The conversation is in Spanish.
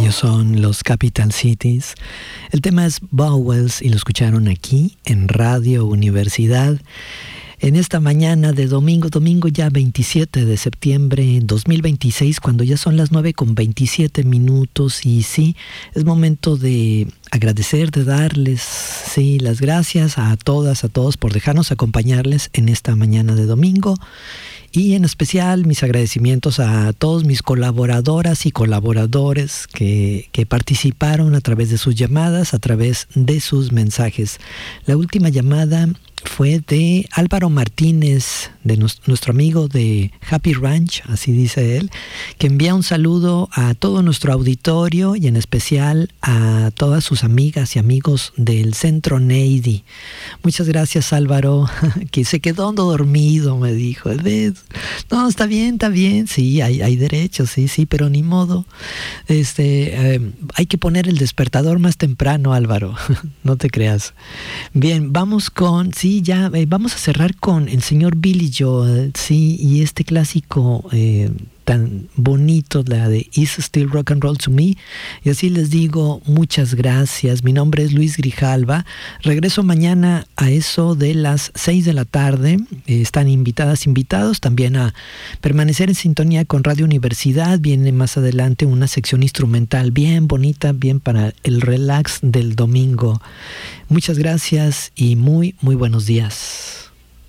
Ellos son los Capital Cities. El tema es Vowels y lo escucharon aquí en Radio Universidad. En esta mañana de domingo ya 27 de septiembre 2026, cuando ya son las 9:27 minutos, y sí, es momento de agradecer, de darles, sí, las gracias a todas, a todos por dejarnos acompañarles en esta mañana de domingo. Y en especial mis agradecimientos a todos mis colaboradoras y colaboradores que participaron a través de sus llamadas, a través de sus mensajes. La última llamada fue de Álvaro Martínez, de nuestro amigo de Happy Ranch, así dice él, que envía un saludo a todo nuestro auditorio y en especial a todas sus amigas y amigos del Centro Neidy. Muchas gracias, Álvaro, que se quedó dormido, me dijo. No, está bien, sí, hay derechos, sí, pero ni modo. Hay que poner el despertador más temprano, Álvaro, no te creas. Bien, vamos a cerrar con el señor Billy Joel, sí, y este clásico tan bonito, la de Is Still Rock and Roll to Me. Y así les digo, muchas gracias. Mi nombre es Luis Grijalva. Regreso mañana a eso de las 6 de la tarde. Están invitados también a permanecer en sintonía con Radio Universidad. Viene más adelante una sección instrumental bien bonita, bien para el relax del domingo. Muchas gracias y muy, muy buenos días.